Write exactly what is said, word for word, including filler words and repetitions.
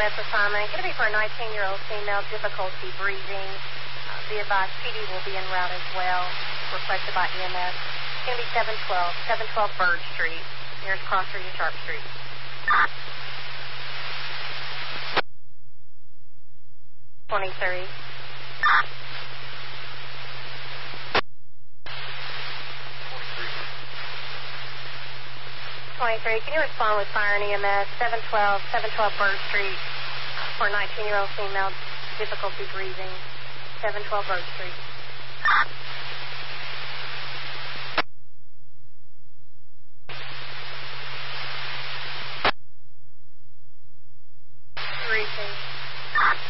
S assignment. Going to be for a nineteen-year-old female, difficulty breathing. Uh, be advised, P D will be en route as well, requested by E M S. It's going to be seven twelve, seven twelve Bird Street, nearest cross street to Sharp Street. twenty-three. twenty-three, can you respond with fire and E M S, seven twelve, seven twelve Bird Street, for a nineteen-year-old female, difficulty breathing, seven twelve Bird Street.